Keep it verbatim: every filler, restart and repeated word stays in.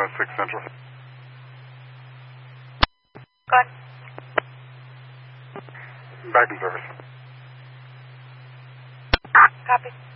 six Central. Go ahead. Back in service. Copy.